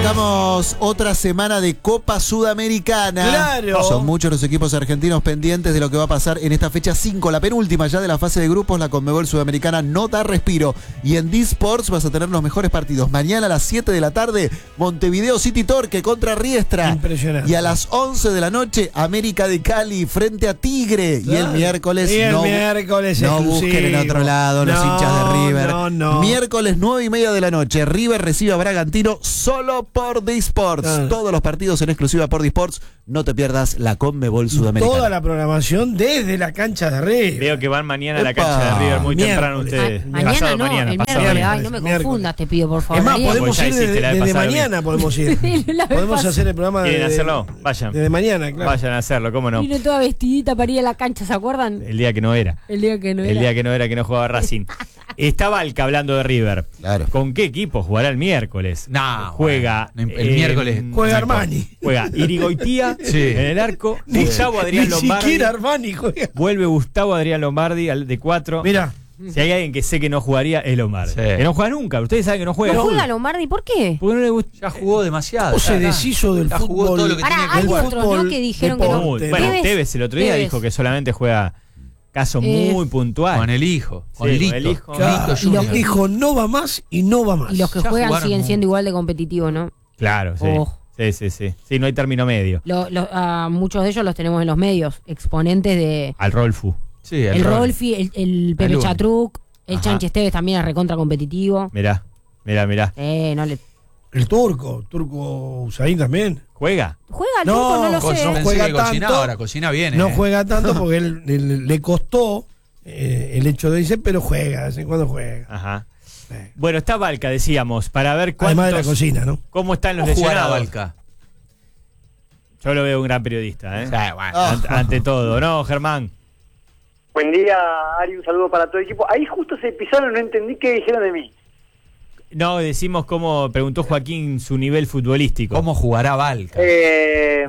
Arrancamos otra semana de Copa Sudamericana. ¡Claro! Son muchos los equipos argentinos pendientes de lo que va a pasar en esta fecha 5, la penúltima ya de la fase de grupos. La Conmebol Sudamericana no da respiro. Y en D-Sports vas a tener los mejores partidos. Mañana a las 7 de la tarde, Montevideo City Torque contra Riestra. Impresionante. Y a las 11 de la noche, América de Cali frente a Tigre. Claro. Y el miércoles miércoles no exclusivo. busquen en otro lado los hinchas de River. No. Miércoles 9:30 de la noche, River recibe a Bragantino solo por D-Sports. Todos los partidos en exclusiva por D-Sports. No te pierdas la Conmebol Sudamericana. Toda la programación desde la cancha de River. Veo que van mañana a la cancha de River muy temprano ustedes. Mañana Pasado no, mañana, el pasado miércoles. mañana. Ay, no me confundas, te pido, por favor. Es más, Ariel. podemos Ya ir hiciste la vez desde pasada mañana, podemos ir. La vez Podemos pasada. hacer el programa ¿Quieren hacerlo? Vayan. desde mañana, claro. Vayan a hacerlo, cómo no. Vino toda vestidita para ir a la cancha, ¿se acuerdan? El día que no era. El día que no El era. día que no era, que no jugaba Racing. Está Valca hablando de River. Claro. ¿Con qué equipo jugará el miércoles? No, Juega. bueno, el miércoles. Juega Armani. Juega Irigoitía Sí. en el arco. Gustavo Adrián Ni Lombardi. siquiera Armani juega. Vuelve Gustavo Adrián Lombardi de 4. Mira, Si hay alguien que sé que no jugaría, es Lombardi. Sí. Que no juega nunca. Ustedes saben que no juega. ¿No juega Lombardi? ¿Por qué? Porque no le gusta. Ya jugó demasiado. o se deshizo del Ya jugó fútbol. todo lo que Pará, tenía que hay jugar. otros, ¿no? Que dijeron que no. deporte, Bueno, Tevez- Tevez el otro día Tevez. dijo que solamente juega caso muy puntual. Con el hijo. Sí, Con con Lito. el hijo. Claro, Lito y Junior. los dijo no va más y no va más. Y los que Ya juegan jugaron siguen como- siendo igual de competitivos, ¿no? Claro, sí. Oh. Sí. Sí, no hay término medio. Muchos de ellos los tenemos en los medios, exponentes de Al Rolfu. Sí, el Rolfi, el Pepe Luni. Chatruc, el Ajá. Chanchi Esteves también es recontra competitivo. Mirá. No le El turco Usain también. ¿Juega? juega el No, turco, no lo con- sé. no Pensé juega que cocina tanto. ahora, cocina bien. No juega tanto porque él le costó el hecho de irse, pero juega, de vez en cuando juega. Ajá. Bueno, está Valca, decíamos, para ver Además de la cuántos, cocina, ¿no? cómo están los ¿Cómo jugará lesionados. Valca? Yo lo veo un gran periodista, ¿eh? Sí, bueno. Ante todo, ¿no, Germán? Buen día, Ari, un saludo para todo el equipo. Ahí justo se pisaron, no entendí qué dijeron de mí. No, decimos cómo preguntó Joaquín su nivel futbolístico. ¿Cómo jugará Valca? De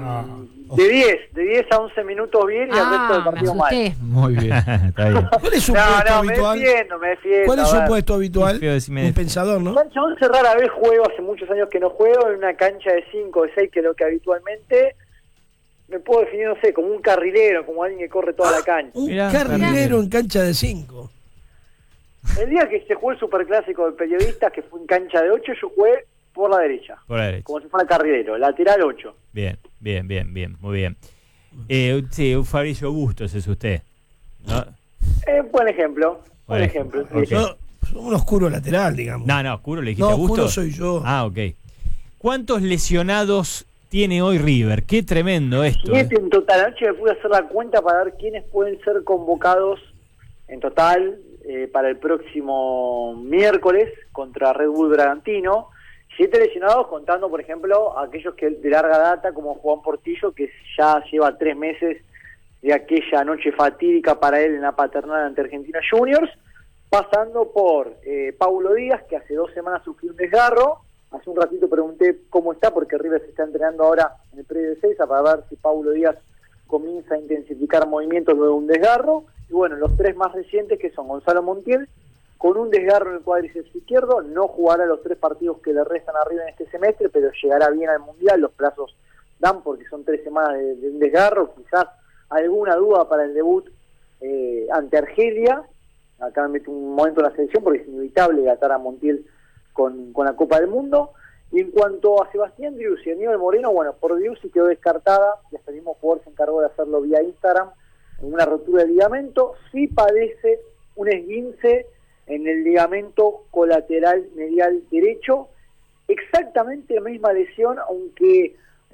10 a 11 minutos bien y el resto del Me partido mal. asusté. Muy bien. Está bien. ¿Cuál es su No, puesto no, me habitual? defiendo. ¿Cuál es a su ver. puesto habitual? Qué feo decirme Un defiendo. pensador, ¿no? Sancho 11 rara vez juego, hace muchos años que no juego, en una cancha de 5 o 6 que es lo que habitualmente me puedo definir, no sé, como un carrilero, como alguien que corre toda la cancha. Un Mirá, carrilero en cancha de 5. El día que se jugó el superclásico de periodistas, que fue en cancha de 8, yo jugué por la derecha, Por la derecha. como si fuera carrilero, lateral 8. Bien, muy bien. Sí, un Fabricio Bustos es usted, ¿no? Buen ejemplo, buen Buen ejemplo. ejemplo, sí. ok. Yo, un oscuro lateral, digamos. No, oscuro, le dijiste No, a Bustos. oscuro soy yo. Ah, ok. ¿Cuántos lesionados tiene hoy River? Qué tremendo esto. 7 en total. Anoche me pude hacer la cuenta para ver quiénes pueden ser convocados en total para el próximo miércoles contra Red Bull Bragantino. 7 lesionados, contando, por ejemplo, aquellos que de larga data, como Juan Portillo, que ya lleva 3 meses de aquella noche fatídica para él en la paternal ante Argentina Juniors, pasando por Paulo Díaz, que hace 2 semanas sufrió un desgarro. Hace un ratito pregunté cómo está, porque River se está entrenando ahora en el predio de Seiza para ver si Paulo Díaz comienza a intensificar movimientos luego de un desgarro. Y bueno, los 3 más recientes, que son Gonzalo Montiel, con un desgarro en el cuádriceps izquierdo, no jugará los 3 partidos que le restan arriba en este semestre, pero llegará bien al Mundial. Los plazos dan porque son 3 semanas de un desgarro, quizás alguna duda para el debut ante Argelia. Acá me meto un momento en la selección porque es inevitable atar a Montiel con la Copa del Mundo. Y en cuanto a Sebastián Driussi y Aníbal Moreno, bueno, por Driussi quedó descartada, y hasta el mismo jugador se encargó de hacerlo vía Instagram, en una rotura de ligamento. Sí padece un esguince en el ligamento colateral medial derecho, exactamente la misma lesión, aunque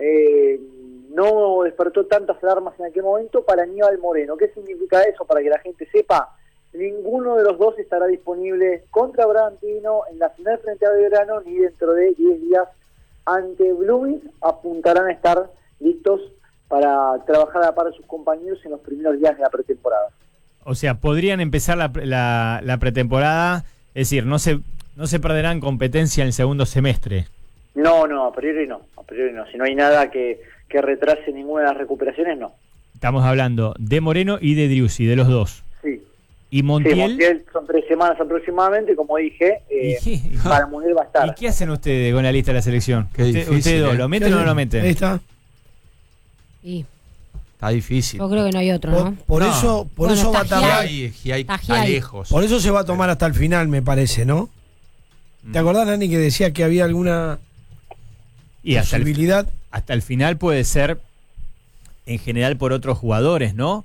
no despertó tantas alarmas en aquel momento para Aníbal Moreno. ¿Qué significa eso? Para que la gente sepa, ninguno de los dos estará disponible contra Bragantino en la final frente a Belgrano, ni dentro de 10 días ante Blooming. Apuntarán a estar listos para trabajar a la par de sus compañeros en los primeros días de la pretemporada. O sea, podrían empezar la pretemporada, es decir, no se perderán competencia en el segundo semestre. No, a priori no. Si no hay nada que retrase ninguna de las recuperaciones, no. Estamos hablando de Moreno y de Driussi, de los dos. Sí. Y Sí, Montiel. Montiel son 3 semanas aproximadamente, como dije, para el Mundial va a estar. ¿Y qué hacen ustedes con la lista de la selección? Qué difícil, ¿Ustedes dos ¿eh? lo meten o no lo Ahí meten? está. Y Está difícil. yo creo que no hay otro, ¿no? Por No. eso, Bueno, va a está tardar. Y hay Está Giai. lejos. Por eso se va a tomar hasta el final, me parece, ¿no? ¿Te acordás, Nani, que decía que había alguna Y hasta posibilidad? hasta el final puede ser en general por otros jugadores, ¿no?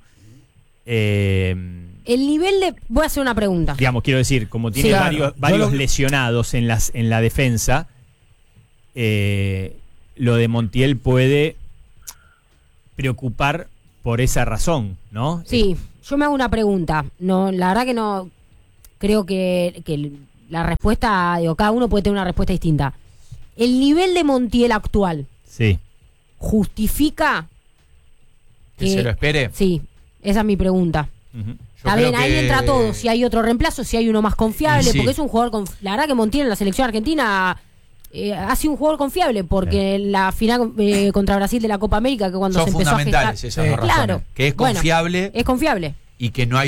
El nivel de... Voy a hacer una pregunta. Digamos, quiero decir, como tiene Sí. Claro, varios yo lo- lesionados en la defensa, lo de Montiel puede preocupar por esa razón, ¿no? Sí, yo me hago una pregunta. No, la verdad que no... Creo que la respuesta... Digo, cada uno puede tener una respuesta distinta. ¿El nivel de Montiel actual Sí. justifica Que se lo espere. Sí, esa es mi pregunta. Ujú. Está creo bien, ahí que- entra todo. Si hay otro reemplazo, si hay uno más confiable, Y sí. porque es un jugador. La verdad que Montiel en la selección argentina ha sido un jugador confiable, porque en la final contra Brasil de la Copa América, que cuando Son se empezó a gestar. fundamentales esas dos razones. Claro. Que es Bueno, confiable es confiable. y que no hay